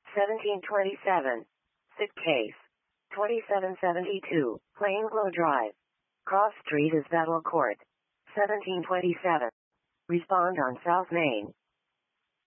1727. Sick case. 2772. Plainglow Drive. Cross Street is Battle Court. 1727. Respond on South Main.